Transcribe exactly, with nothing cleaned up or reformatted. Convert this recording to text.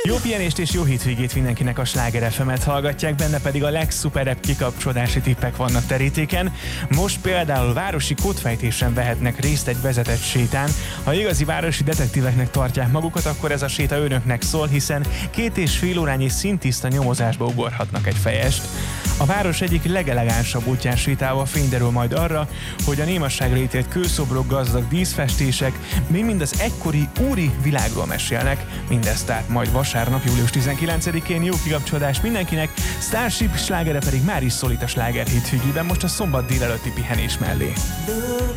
Jó pihenést és jó hétvégét mindenkinek, a Sláger ef emet hallgatják, benne pedig a legszuperebb kikapcsolódási tippek vannak terítéken. Most például városi kódfejtésen vehetnek részt egy vezetett sétán. Ha igazi városi detektíveknek tartják magukat, akkor ez a séta önöknek szól, hiszen két és fél órányi szintiszta nyomozásba ugorhatnak egy fejest. A város egyik legelegánsabb útján sétálva fény derül majd arra, hogy a némasságra ítélt kőszobrok, gazdag díszfestések mind az egykori úri világról mesélnek. Mindezt tehát majd vasárnap, július tizenkilencedikén. Jó kikapcsolódást mindenkinek, Starship slágere pedig már is szólít a sláger hétvégében, most a szombat délelőtti pihenés mellé.